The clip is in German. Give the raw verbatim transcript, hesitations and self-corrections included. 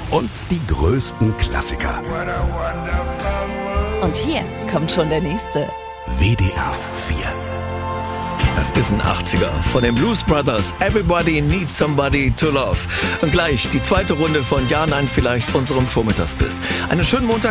und die größten Klassiker. Und hier kommt schon der nächste. W D R vier. Das ist ein achtziger von den Blues Brothers. Everybody needs somebody to love. Und gleich die zweite Runde von Ja, Nein, vielleicht unserem Vormittagsquiz. Einen schönen Montag.